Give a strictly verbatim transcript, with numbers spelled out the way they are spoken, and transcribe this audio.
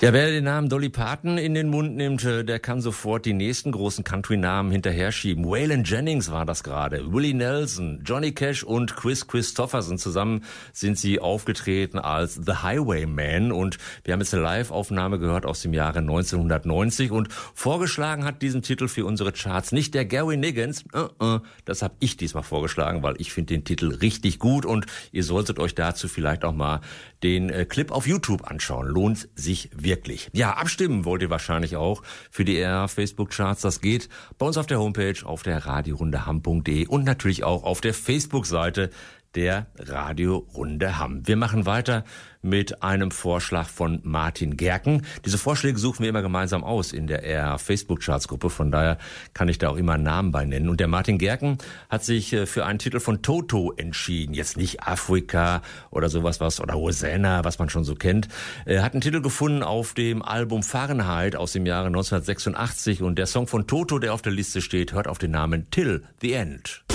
Ja, wer den Namen Dolly Parton in den Mund nimmt, der kann sofort die nächsten großen Country-Namen hinterher schieben. Waylon Jennings war das gerade, Willie Nelson, Johnny Cash und Chris Christopherson. Zusammen sind sie aufgetreten als The Highwaymen und wir haben jetzt eine Live-Aufnahme gehört aus dem Jahre neunzehnhundertneunzig und vorgeschlagen hat diesen Titel für unsere Charts nicht der Gary Niggins, uh -uh, das habe ich diesmal vorgeschlagen, weil ich finde den Titel richtig gut und ihr solltet euch dazu vielleicht auch mal den äh, Clip auf YouTube anschauen. Lohnt sich wirklich. Ja, abstimmen wollt ihr wahrscheinlich auch für die R Facebook-Charts. Das geht bei uns auf der Homepage, auf der radiorundehamm punkt de und natürlich auch auf der Facebook-Seite der Radiorunde Hamm. Wir machen weiter mit einem Vorschlag von Martin Gerken. Diese Vorschläge suchen wir immer gemeinsam aus in der R Facebook-Charts-Gruppe. Von daher kann ich da auch immer einen Namen bei nennen. Und der Martin Gerken hat sich für einen Titel von Toto entschieden. Jetzt nicht Afrika oder sowas was oder Hosanna, was man schon so kennt. Er hat einen Titel gefunden auf dem Album Fahrenheit aus dem Jahre neunzehnhundertsechsundachtzig. Und der Song von Toto, der auf der Liste steht, hört auf den Namen Till the End.